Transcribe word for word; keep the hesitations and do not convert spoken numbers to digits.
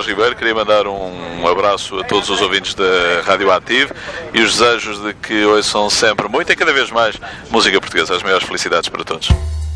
Ribeiro. Queria mandar um abraço a todos os ouvintes da Rádio Ativo e os desejos de que ouçam sempre muito e cada vez mais música portuguesa. As maiores felicidades para todos.